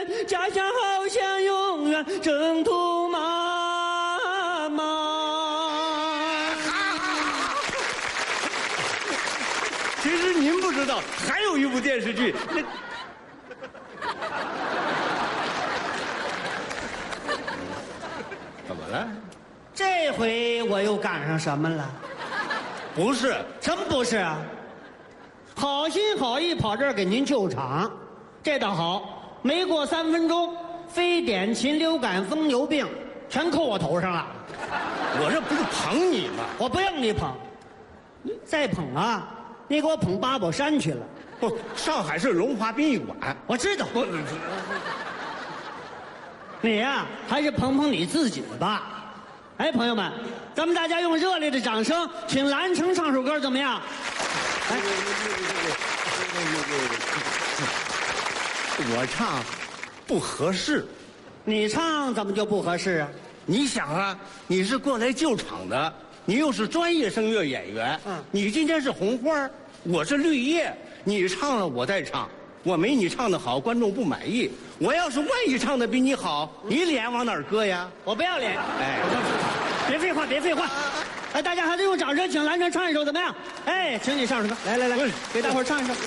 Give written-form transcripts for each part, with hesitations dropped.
家乡好像永远征途茫茫。 其实您不知道，还有一部电视剧，那怎么了？ 这回我又赶上什么了？ 不是， 什么不是啊？好心好意跑这儿给您救场，这倒好，没过3分钟，非典、禽流感、疯牛病全扣我头上了。 我这不是捧你吗？ 我不用你捧，再捧啊，你给我捧八宝山去了。 不，上海市龙华殡仪馆。 我知道，你呀、还是捧捧你自己吧。哎，朋友们，咱们大家用热烈的掌声，请蓝城唱首歌，怎么样？哎， 我唱不合适。 你唱怎么就不合适啊？ 你想啊，你是过来救场的，你又是专业声乐演员，你今天是红花，我是绿叶，你唱了我再唱，我没你唱的好，观众不满意。我要是万一唱的比你好，你脸往哪儿搁呀？ 我不要脸！ 哎， 别废话，别废话！哎，大家还是用掌声请蓝城唱一首怎么样？哎，请你上首歌，来来来，给大伙儿唱一首。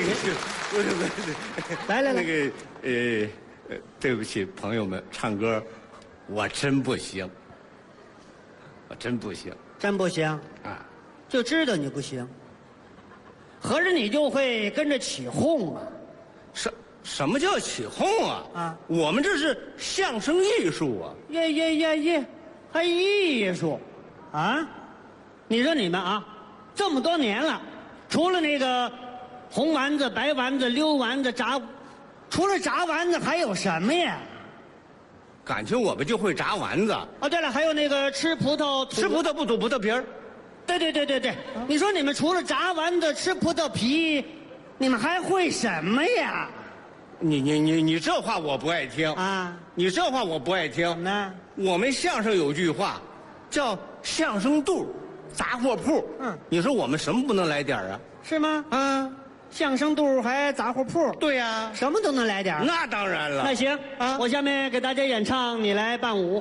来来来， 那个对不起，朋友们，唱歌我真不行，我真不行真不行啊！ 就知道你不行，合着你就会跟着起哄啊？ 什么叫起哄啊？ 啊， 我们这是相声艺术啊！ 耶，还艺术，啊？你说你们啊，这么多年了，除了那个红丸子、白丸子、溜丸子、除了炸丸子还有什么呀？ 感情我们就会炸丸子。 哦，对了，还有那个吃葡萄不吐葡萄皮儿。 对，你说你们除了炸丸子、吃葡萄皮，你们还会什么呀？ 你这话我不爱听啊！ 你这话我不爱听。 怎么呢？ 我们相声有句话，叫相声肚、杂货铺。你说我们什么不能来点啊？ 是吗？ 啊， 相声肚还杂货铺？ 对呀， 什么都能来点。 那当然了。 那行啊，我下面给大家演唱，你来伴舞。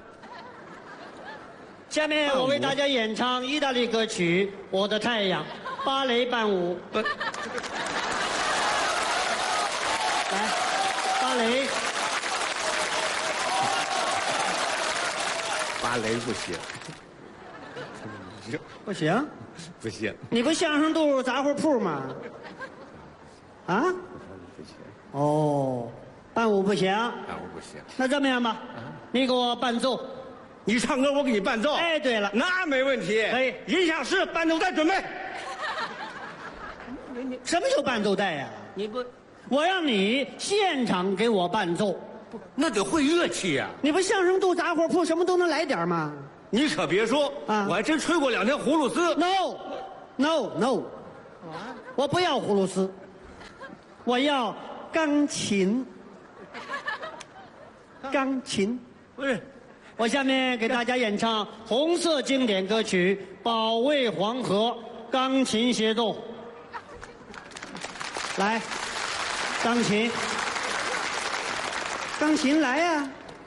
下面我为大家演唱意大利歌曲《我的太阳》，芭蕾伴舞。来，芭蕾。 芭蕾不行， 不行， 不行， 你不相声肚杂货铺吗？啊？ 不行， 哦，伴舞不行。 伴舞不行。 那这么样吧，你给我伴奏。 你唱歌，我给你伴奏。 哎，对了， 那没问题。 可以。 音响师，伴奏带准备。 什么叫伴奏带呀？ 你不， 我让你现场给我伴奏。 那得会乐器呀。 你不相声肚杂货铺什么都能来点吗？ 你可别说啊，我还真吹过2天葫芦丝。 No，我不要葫芦丝，我要钢琴。钢琴不是。 我下面给大家演唱红色经典歌曲《保卫黄河》，钢琴协奏。来，钢琴来呀！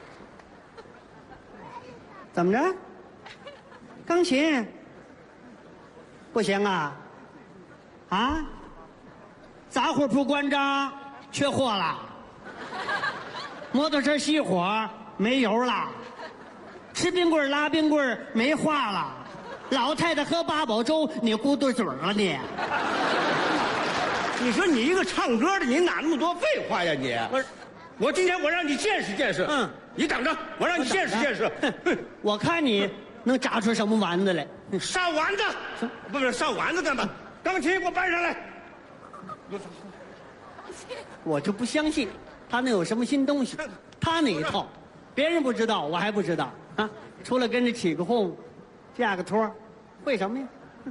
怎么着？钢琴不行啊？啊？杂货铺关张，缺货了。摩托车熄火，没油了。吃冰棍拉冰棍没话了，老太太喝八宝粥，你咕嘟嘴了你。 你说你一个唱歌的，你哪那么多废话呀你？我今天我让你见识见识。你等着，我让你见识见识。 我看你能炸出什么丸子来？ 上丸子，不是上丸子干嘛？钢琴给我搬上来。 我就不相信他能有什么新东西，他那一套，别人不知道，我还不知道。啊，除了跟着起个哄，架个托，会什么呀？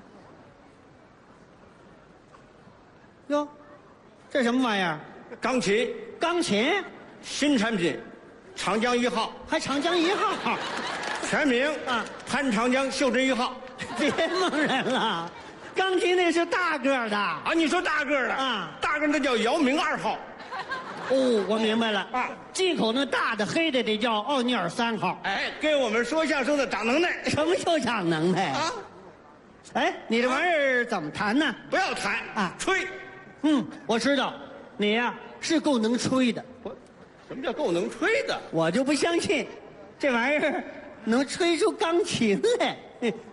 哟，这什么玩意儿？ 钢琴，新产品，长江1号， 还长江1号， 全名潘长江袖珍1号。 别蒙人了，钢琴那是大个的啊！你说大个的啊？大个那叫姚明2号。 哦，我明白了啊，进口那大的黑的得叫奥尼尔3号。 哎，给我们说相声的长能耐。 什么叫长能耐啊？哎，你这玩意儿怎么弹呢？ 不要弹啊，吹。 我知道，你呀是够能吹的。 什么叫够能吹的？ 我就不相信，这玩意儿能吹出钢琴来。